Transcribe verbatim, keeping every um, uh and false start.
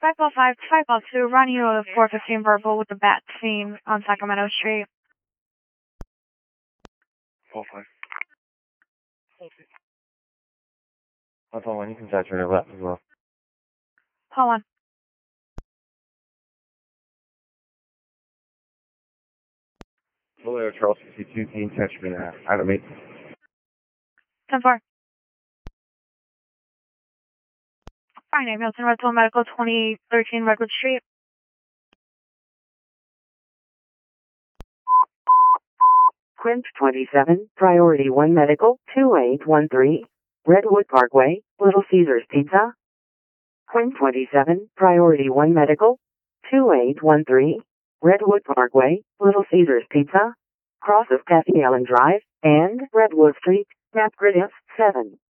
Cycle five, Cycle two, running you a four fifteen verbal with the bat scene on Sacramento Street. four five. That's all, you can saturate your left as well. Hold on. Julio Charles sixty-two, can you touch me now? Out of me. ten four. Fine, name, Milton Red Medical, twenty thirteen Redwood Street. Quint twenty-seven, Priority one Medical, two eight one three, Redwood Parkway, Little Caesars Pizza. Quint twenty-seven, Priority one Medical, two eight one three, Redwood Parkway, Little Caesars Pizza, cross of Kathy Allen Drive, and Redwood Street, Map Grid F seven.